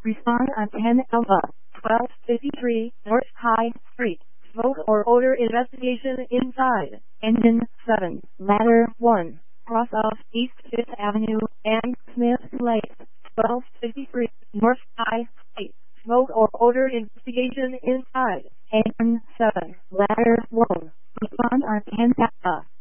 Respond on 10 Alpha, 1253 North High Street. Smoke or odor investigation inside. Engine 7, Ladder 1. Cross off East 5th Avenue and Smith Lake. 1253 North High Street. Smoke or odor investigation inside. Engine 7, Ladder 1. Respond on 10 Alpha.